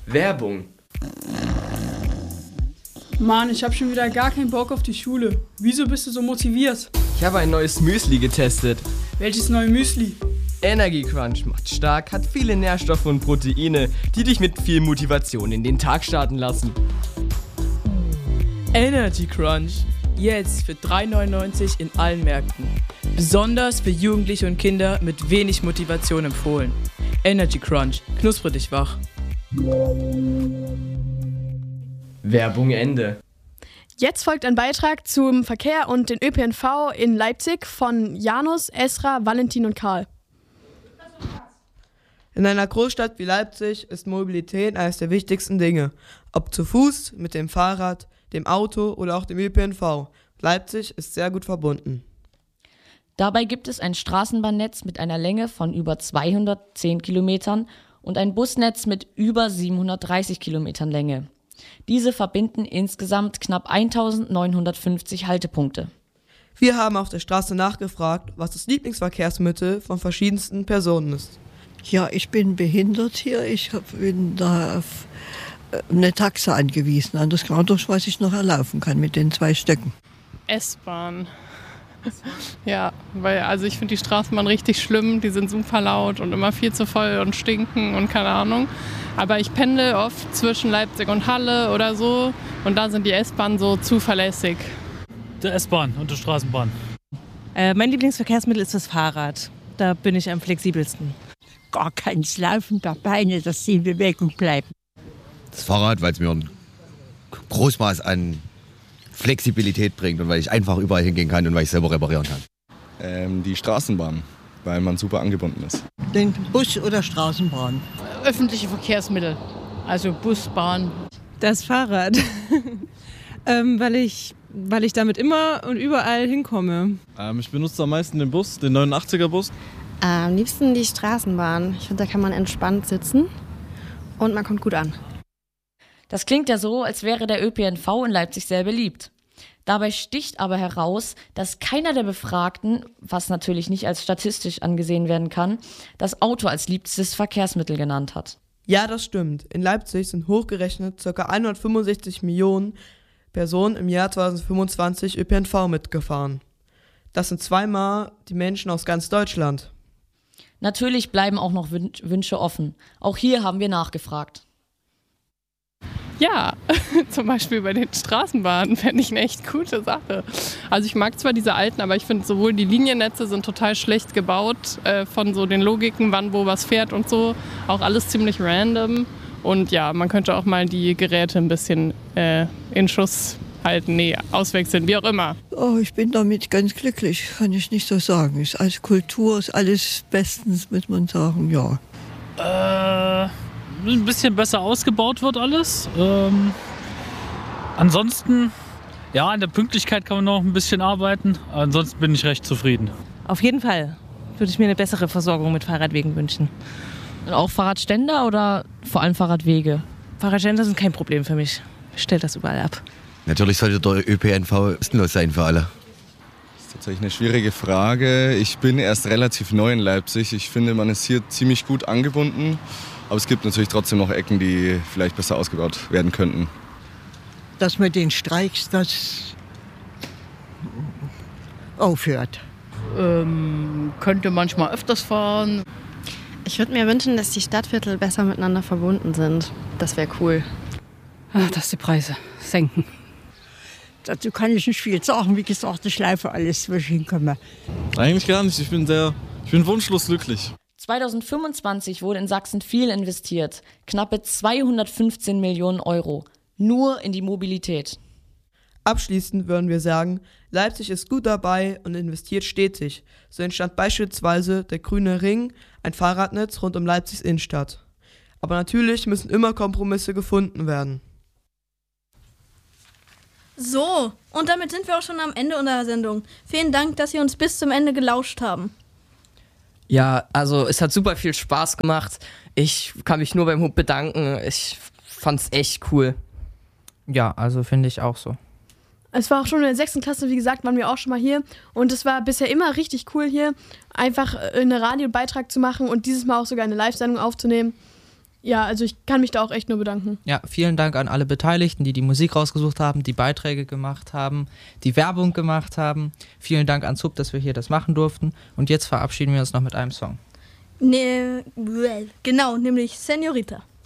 Werbung. Mann, ich hab schon wieder gar keinen Bock auf die Schule. Wieso bist du so motiviert? Ich habe ein neues Müsli getestet. Welches neue Müsli? Energy Crunch macht stark, hat viele Nährstoffe und Proteine, die dich mit viel Motivation in den Tag starten lassen. Energy Crunch. Jetzt für 3,99 in allen Märkten. Besonders für Jugendliche und Kinder mit wenig Motivation empfohlen. Energy Crunch. Knuspre dich wach. Werbung Ende. Jetzt folgt ein Beitrag zum Verkehr und den ÖPNV in Leipzig von Janus, Esra, Valentin und Karl. In einer Großstadt wie Leipzig ist Mobilität eines der wichtigsten Dinge. Ob zu Fuß, mit dem Fahrrad, dem Auto oder auch dem ÖPNV. Leipzig ist sehr gut verbunden. Dabei gibt es ein Straßenbahnnetz mit einer Länge von über 210 Kilometern und ein Busnetz mit über 730 Kilometern Länge. Diese verbinden insgesamt knapp 1950 Haltepunkte. Wir haben auf der Straße nachgefragt, was das Lieblingsverkehrsmittel von verschiedensten Personen ist. Ja, ich bin behindert hier. Bin da auf eine Taxe angewiesen, an das Grauendurch, was ich noch erlaufen kann mit den 2 Stöcken. S-Bahn. Ja, weil ich finde die Straßenbahn richtig schlimm, die sind super laut und immer viel zu voll und stinken und keine Ahnung. Aber ich pendel oft zwischen Leipzig und Halle oder so und da sind die S-Bahnen so zuverlässig. Der S-Bahn und die Straßenbahn. Mein Lieblingsverkehrsmittel ist das Fahrrad. Da bin ich am flexibelsten. Gar keins Laufen der Beine, dass sie in Bewegung bleiben. Das Fahrrad, weil es mir ein Großmaß an Flexibilität bringt und weil ich einfach überall hingehen kann und weil ich selber reparieren kann. Die Straßenbahn, weil man super angebunden ist. Den Bus oder Straßenbahn? Öffentliche Verkehrsmittel, also Bus, Bahn. Das Fahrrad, weil ich damit immer und überall hinkomme. Ich benutze am meisten den Bus, den 89er-Bus. Am liebsten die Straßenbahn. Ich finde, da kann man entspannt sitzen und man kommt gut an. Das klingt ja so, als wäre der ÖPNV in Leipzig sehr beliebt. Dabei sticht aber heraus, dass keiner der Befragten, was natürlich nicht als statistisch angesehen werden kann, das Auto als liebstes Verkehrsmittel genannt hat. Ja, das stimmt. In Leipzig sind hochgerechnet ca. 165 Millionen Personen im Jahr 2025 ÖPNV mitgefahren. Das sind zweimal die Menschen aus ganz Deutschland. Natürlich bleiben auch noch Wünsche offen. Auch hier haben wir nachgefragt. Ja, zum Beispiel bei den Straßenbahnen fände ich eine echt gute Sache. Also ich mag zwar diese alten, aber ich finde sowohl die Liniennetze sind total schlecht gebaut, von so den Logiken, wann wo was fährt und so, auch alles ziemlich random. Und ja, man könnte auch mal die Geräte ein bisschen in Schuss halten, auswechseln, wie auch immer. Oh, ich bin damit ganz glücklich, kann ich nicht so sagen. Als Kultur ist alles bestens, muss man sagen, ja. Ein bisschen besser ausgebaut wird alles. Ansonsten, ja, an der Pünktlichkeit kann man noch ein bisschen arbeiten. Ansonsten bin ich recht zufrieden. Auf jeden Fall würde ich mir eine bessere Versorgung mit Fahrradwegen wünschen. Und auch Fahrradständer oder vor allem Fahrradwege? Fahrradständer sind kein Problem für mich. Ich stelle das überall ab. Natürlich sollte der ÖPNV kostenlos sein für alle. Das ist tatsächlich eine schwierige Frage. Ich bin erst relativ neu in Leipzig. Ich finde, man ist hier ziemlich gut angebunden. Aber es gibt natürlich trotzdem noch Ecken, die vielleicht besser ausgebaut werden könnten. Dass mit den Streiks das aufhört. Könnte manchmal öfters fahren. Ich würde mir wünschen, dass die Stadtviertel besser miteinander verbunden sind. Das wäre cool. Dass die Preise senken. Dazu kann ich nicht viel sagen. Wie gesagt, ich laufe alles, wo ich hinkomme. Eigentlich gar nicht. Ich bin wunschlos glücklich. 2025 wurde in Sachsen viel investiert. Knappe 215 Millionen Euro. Nur in die Mobilität. Abschließend würden wir sagen, Leipzig ist gut dabei und investiert stetig. So entstand beispielsweise der Grüne Ring, ein Fahrradnetz rund um Leipzigs Innenstadt. Aber natürlich müssen immer Kompromisse gefunden werden. So, und damit sind wir auch schon am Ende unserer Sendung. Vielen Dank, dass Sie uns bis zum Ende gelauscht haben. Ja, also es hat super viel Spaß gemacht. Ich kann mich nur beim Hub bedanken. Ich fand's echt cool. Ja, also finde ich auch so. Es war auch schon in der 6. Klasse, wie gesagt, waren wir auch schon mal hier. Und es war bisher immer richtig cool hier, einfach einen Radiobeitrag zu machen und dieses Mal auch sogar eine Live-Sendung aufzunehmen. Ja, also ich kann mich da auch echt nur bedanken. Ja, vielen Dank an alle Beteiligten, die die Musik rausgesucht haben, die Beiträge gemacht haben, die Werbung gemacht haben. Vielen Dank an ZUB, dass wir hier das machen durften. Und jetzt verabschieden wir uns noch mit einem Song. Genau, nämlich Senorita.